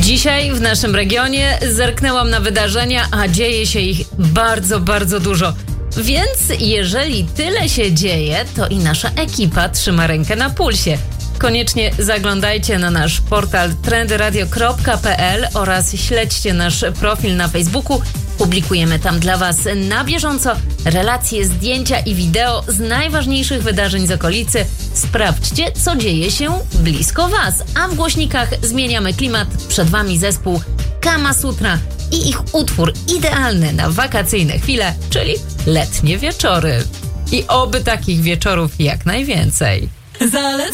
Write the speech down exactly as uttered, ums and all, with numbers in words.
Dzisiaj w naszym regionie zerknęłam na wydarzenia, a dzieje się ich bardzo, bardzo dużo. Więc jeżeli tyle się dzieje, to i nasza ekipa trzyma rękę na pulsie. Koniecznie zaglądajcie na nasz portal trendy radio kropka p l oraz śledźcie nasz profil na Facebooku. Publikujemy tam dla Was na bieżąco relacje, zdjęcia i wideo z najważniejszych wydarzeń z okolicy. Sprawdźcie, co dzieje się blisko Was. A w głośnikach zmieniamy klimat. Przed Wami zespół Kama Sutra i ich utwór idealny na wakacyjne chwile, czyli letnie wieczory. I oby takich wieczorów jak najwięcej. Zalecam